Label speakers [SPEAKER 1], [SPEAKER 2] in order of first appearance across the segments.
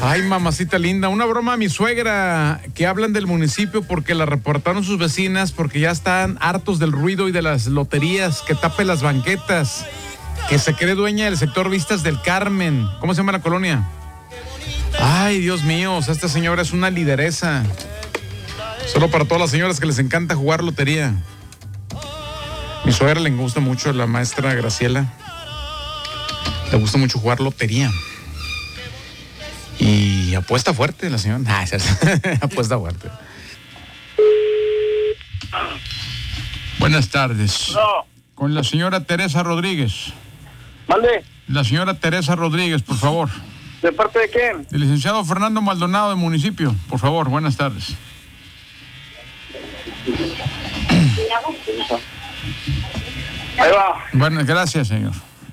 [SPEAKER 1] Ay, mamacita linda, una broma a mi suegra que hablan del municipio porque la reportaron sus vecinas porque ya están hartos del ruido y de las loterías, que tape las banquetas, que se cree dueña del sector Vistas del Carmen. ¿Cómo se llama la colonia? Ay, Dios mío, o sea, esta señora es una lideresa. Solo para todas las señoras que les encanta jugar lotería. Mi suegra le gusta mucho, la maestra Graciela. Le gusta mucho jugar lotería. Y apuesta fuerte la señora. Ah, apuesta fuerte. Buenas tardes.
[SPEAKER 2] No.
[SPEAKER 1] Con la señora Teresa Rodríguez.
[SPEAKER 2] ¿Mande?
[SPEAKER 1] La señora Teresa Rodríguez, por favor.
[SPEAKER 2] ¿De parte de quién?
[SPEAKER 1] El licenciado Fernando Maldonado, del municipio. Por favor, buenas tardes.
[SPEAKER 2] Ahí va.
[SPEAKER 1] Bueno, gracias, señor.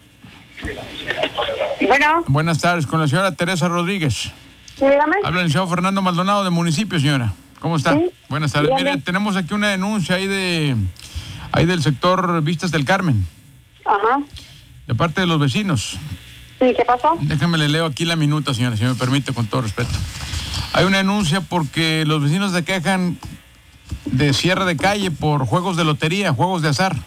[SPEAKER 3] Bueno,
[SPEAKER 1] Buenas tardes, con la señora Teresa Rodríguez.
[SPEAKER 3] sí, dígame.
[SPEAKER 1] Habla el licenciado Fernando Maldonado, del municipio, señora. ¿Cómo está?
[SPEAKER 3] Sí.
[SPEAKER 1] Buenas tardes.
[SPEAKER 3] Bien,
[SPEAKER 1] Mire,
[SPEAKER 3] bien.
[SPEAKER 1] tenemos aquí una denuncia ahí del sector Vistas del Carmen,
[SPEAKER 3] Ajá.
[SPEAKER 1] de parte de los vecinos.
[SPEAKER 3] Sí, ¿qué pasó?
[SPEAKER 1] Déjame le leo aquí la minuta, señora, si me permite, con todo respeto. Hay una denuncia porque los vecinos se quejan de cierre de calle por juegos de lotería, juegos de azar.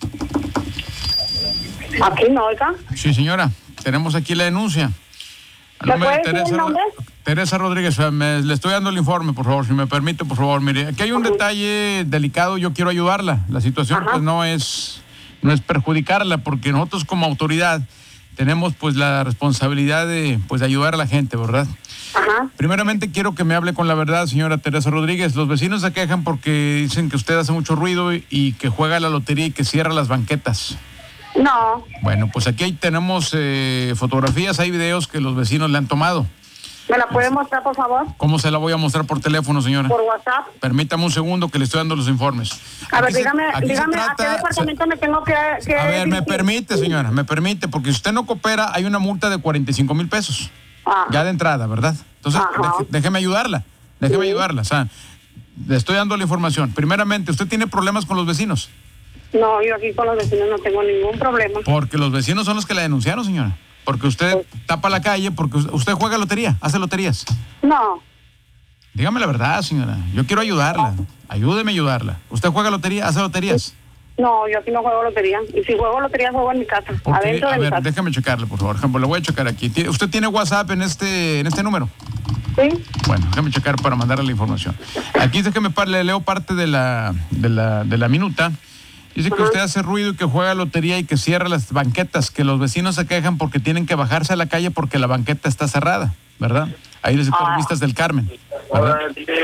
[SPEAKER 3] Aquí no, oiga.
[SPEAKER 1] Sí, señora, tenemos aquí la denuncia. A
[SPEAKER 3] ¿Me
[SPEAKER 1] nombre de
[SPEAKER 3] puede decir el nombre?
[SPEAKER 1] Teresa Rodríguez, le estoy dando el informe, por favor, si me permite, por favor. Mire, aquí hay un detalle delicado, yo quiero ayudarla. La situación
[SPEAKER 3] Ajá.
[SPEAKER 1] pues no es perjudicarla, porque nosotros como autoridad tenemos pues la responsabilidad de ayudar a la gente, ¿verdad?
[SPEAKER 3] Ajá.
[SPEAKER 1] Primeramente quiero que me hable con la verdad, señora Teresa Rodríguez. Los vecinos se quejan porque dicen que usted hace mucho ruido y que juega la lotería y que cierra las banquetas.
[SPEAKER 3] No.
[SPEAKER 1] Bueno, pues aquí tenemos fotografías, hay videos que los vecinos le han tomado.
[SPEAKER 3] ¿Me la puede mostrar, por favor?
[SPEAKER 1] ¿Cómo se la voy a mostrar por teléfono, señora?
[SPEAKER 3] Por WhatsApp.
[SPEAKER 1] Permítame un segundo que le estoy dando los informes.
[SPEAKER 3] A ver,
[SPEAKER 1] Aquí se-
[SPEAKER 3] dígame
[SPEAKER 1] aquí se
[SPEAKER 3] ¿a qué
[SPEAKER 1] trata-
[SPEAKER 3] departamento me tengo que
[SPEAKER 1] A ver, me
[SPEAKER 3] dirigir?
[SPEAKER 1] permite, señora, me permite, porque si usted no coopera, hay una multa de 45,000 pesos.
[SPEAKER 3] Ah.
[SPEAKER 1] Ya de entrada, ¿verdad? Entonces,
[SPEAKER 3] Ajá.
[SPEAKER 1] déjeme ayudarla. Déjeme
[SPEAKER 3] Sí.
[SPEAKER 1] ayudarla. O sea, le estoy dando la información. Primeramente, ¿usted tiene problemas con los vecinos?
[SPEAKER 3] No, yo aquí con los vecinos no tengo ningún problema.
[SPEAKER 1] Porque los vecinos son los que la denunciaron, señora. Porque usted tapa la calle, porque usted juega lotería, hace loterías.
[SPEAKER 3] No.
[SPEAKER 1] Dígame la verdad, señora. Yo quiero ayudarla. Ayúdeme a ayudarla. ¿Usted juega lotería, hace loterías?
[SPEAKER 3] No, yo aquí no juego lotería. Y si juego lotería, juego en mi casa.
[SPEAKER 1] Porque,
[SPEAKER 3] Adentro de
[SPEAKER 1] a
[SPEAKER 3] mi
[SPEAKER 1] ver,
[SPEAKER 3] casa.
[SPEAKER 1] déjame checarle, por favor. Ejemplo, le voy a checar aquí. ¿Usted tiene WhatsApp en este número?
[SPEAKER 3] Sí.
[SPEAKER 1] Bueno, déjame checar para mandarle la información. Aquí le leo parte de la minuta. Dice que usted hace ruido y que juega lotería y que cierra las banquetas, que los vecinos se quejan porque tienen que bajarse a la calle porque la banqueta está cerrada, ¿verdad? Ahí del sector Vistas del Carmen, ¿verdad?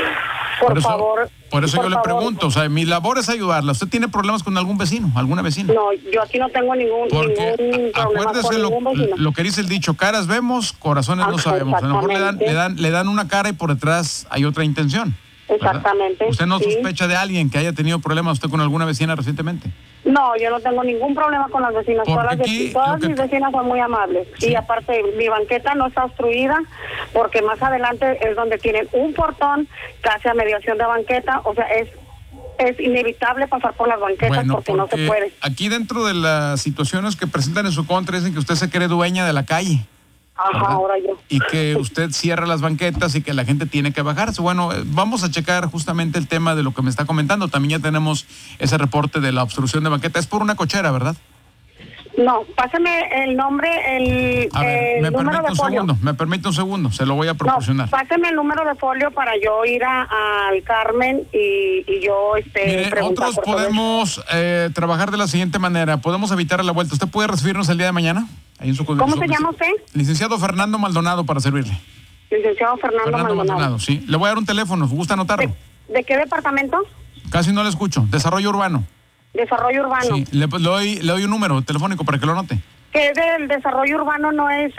[SPEAKER 3] Por favor.
[SPEAKER 1] Por eso
[SPEAKER 3] por
[SPEAKER 1] yo le
[SPEAKER 3] favor.
[SPEAKER 1] pregunto, o sea, mi labor es ayudarla. ¿Usted tiene problemas con algún vecino, alguna vecina?
[SPEAKER 3] No, yo aquí no tengo ningún
[SPEAKER 1] Porque
[SPEAKER 3] problema
[SPEAKER 1] acuérdese
[SPEAKER 3] con ningún vecino.
[SPEAKER 1] lo que dice el dicho, caras vemos, corazones no sabemos. A lo mejor le dan una cara y por detrás hay otra intención. ¿verdad?
[SPEAKER 3] Exactamente.
[SPEAKER 1] ¿Usted no
[SPEAKER 3] sí.
[SPEAKER 1] sospecha de alguien que haya tenido problemas usted con alguna vecina recientemente?
[SPEAKER 3] No, yo no tengo ningún problema con las vecinas.
[SPEAKER 1] Porque
[SPEAKER 3] Todas,
[SPEAKER 1] aquí
[SPEAKER 3] todas
[SPEAKER 1] lo que-
[SPEAKER 3] mis vecinas son muy amables.
[SPEAKER 1] Sí.
[SPEAKER 3] Y aparte, mi banqueta no está obstruida porque más adelante es donde tienen un portón casi a mediación de banqueta. O sea, es inevitable pasar por las banquetas porque no se puede.
[SPEAKER 1] aquí dentro de las situaciones que presentan en su contra dicen que usted se cree dueña de la calle.
[SPEAKER 3] Ajá,
[SPEAKER 1] ¿verdad?
[SPEAKER 3] ahora yo.
[SPEAKER 1] Y que usted cierra las banquetas y que la gente tiene que bajarse. Bueno, vamos a checar justamente el tema de lo que me está comentando. También ya tenemos ese reporte de la obstrucción de banqueta. Es por una cochera, ¿verdad?
[SPEAKER 3] No, pásame el nombre,
[SPEAKER 1] A ver, me
[SPEAKER 3] número
[SPEAKER 1] permite
[SPEAKER 3] de
[SPEAKER 1] un
[SPEAKER 3] folio.
[SPEAKER 1] segundo, me permite un segundo, se lo voy a proporcionar.
[SPEAKER 3] No, pásame el número de folio para yo ir al Carmen y yo
[SPEAKER 1] Mire,
[SPEAKER 3] preguntar
[SPEAKER 1] nosotros
[SPEAKER 3] por todo eso.
[SPEAKER 1] podemos trabajar de la siguiente manera. Podemos evitar la vuelta. ¿Usted puede recibirnos el día de mañana? Ahí en su
[SPEAKER 3] ¿Cómo se llama usted?
[SPEAKER 1] Licenciado Fernando Maldonado, para servirle.
[SPEAKER 3] Licenciado Fernando Maldonado.
[SPEAKER 1] Sí. Le voy a dar un teléfono, ¿gusta anotarlo?
[SPEAKER 3] ¿De qué departamento?
[SPEAKER 1] Casi no le escucho. Desarrollo urbano.
[SPEAKER 3] Desarrollo urbano.
[SPEAKER 1] Sí, le doy un número telefónico para que lo anote.
[SPEAKER 3] ¿Qué del desarrollo urbano no es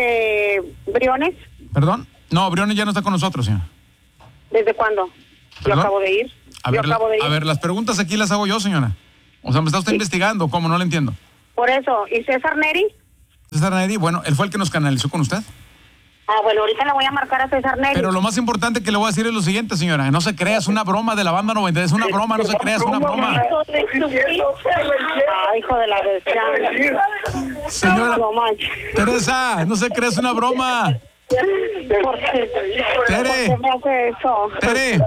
[SPEAKER 3] Briones?
[SPEAKER 1] ¿Perdón? No, Briones ya no está con nosotros, señor.
[SPEAKER 3] ¿Desde cuándo? Yo
[SPEAKER 1] ¿Perdón?
[SPEAKER 3] acabo de ir.
[SPEAKER 1] A ver, las preguntas aquí las hago yo, señora. O sea, ¿me está usted investigando? ¿Cómo? No le entiendo.
[SPEAKER 3] Por eso. ¿Y César Neri?
[SPEAKER 1] César Neri, bueno, él fue el que nos canalizó con usted.
[SPEAKER 3] Ah, bueno, ahorita le voy a marcar a César Neri.
[SPEAKER 1] Pero lo más importante que le voy a decir es lo siguiente, señora. No se crea, es una broma de la banda 90. Es una broma, no se crea, es una broma.
[SPEAKER 3] Ay, hijo de la bestia.
[SPEAKER 1] Señora
[SPEAKER 3] No manches.
[SPEAKER 1] Teresa, no se crea, es una broma.
[SPEAKER 3] ¿Por qué?
[SPEAKER 1] Tere.
[SPEAKER 3] ¿Por qué me hace eso?
[SPEAKER 1] Tere,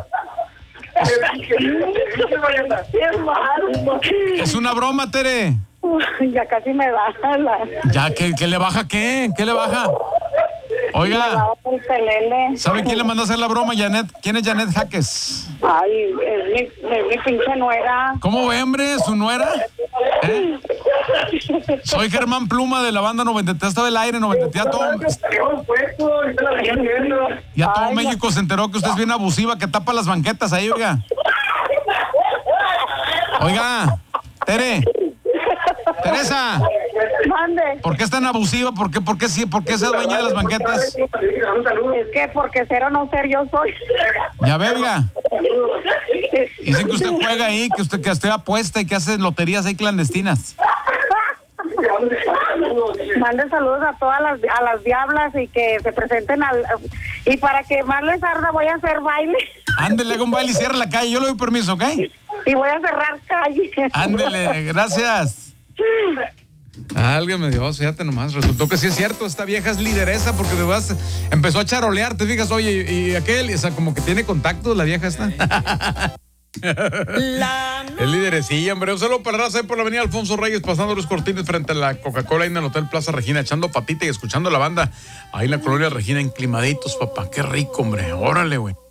[SPEAKER 3] ¡Qué malo!
[SPEAKER 1] es una broma, Tere.
[SPEAKER 3] Ya casi me da la...
[SPEAKER 1] Ya, ¿qué le baja qué? ¿Qué le baja?
[SPEAKER 3] Me
[SPEAKER 1] Oiga,
[SPEAKER 3] da el pelele.
[SPEAKER 1] ¿sabe quién le mandó a hacer la broma, Janet? ¿Quién es Janet Jaques?
[SPEAKER 3] Ay, es mi pinche nuera.
[SPEAKER 1] ¿Cómo ve, hombre? ¿Su nuera? ¿Eh? Soy Germán Pluma de la banda 93 hasta el aire, 93. Ya todo
[SPEAKER 3] Ay,
[SPEAKER 1] México se enteró que usted es bien abusiva, que tapa las banquetas ahí, oiga. Oiga, Tere. Teresa,
[SPEAKER 3] Mande.
[SPEAKER 1] ¿por qué es tan abusiva? ¿Por qué es dueña de las banquetas?
[SPEAKER 3] Es que porque ser o no ser yo soy.
[SPEAKER 1] Ya ve, oiga. Dicen que usted juega ahí, que usted apuesta y que hace loterías ahí clandestinas.
[SPEAKER 3] Mande saludos a todas las diablas y que se presenten y para que más les arda voy a hacer baile.
[SPEAKER 1] Ándele, haga un baile y cierre la calle. Yo le doy permiso, ¿ok?
[SPEAKER 3] Y voy a cerrar calle.
[SPEAKER 1] Ándele, gracias. Alguien me dio, fíjate nomás, resultó que sí es cierto, esta vieja es lideresa porque de verdad empezó a charolear, te fijas, oye, y aquel, o sea, como que tiene contactos la vieja esta. Es lideresilla, hombre. Un saludo para raza por la avenida Alfonso Reyes, pasando los Cortines frente a la Coca-Cola ahí en el Hotel Plaza Regina, echando patita y escuchando la banda ahí en la colonia Regina, enclimaditos, papá. Qué rico, hombre. Órale, güey.